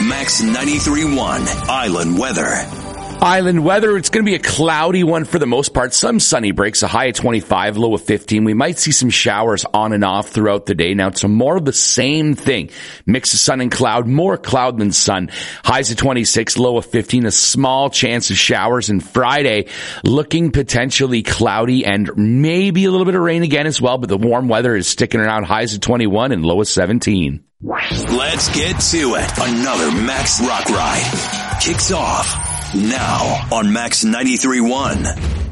Max 93.1 Island Weather. Island weather, it's going to be a cloudy one for the most part. Some sunny breaks, a high of 25, low of 15. We might see some showers on and off throughout the day. Now, it's more of the same thing. Mix of sun and cloud, more cloud than sun. Highs of 26, low of 15. A small chance of showers. And Friday, looking potentially cloudy and maybe a little bit of rain again as well. But the warm weather is sticking around. Highs of 21 and low of 17. Let's get to it. Another Max Rock Ride kicks off now on Max 93.1.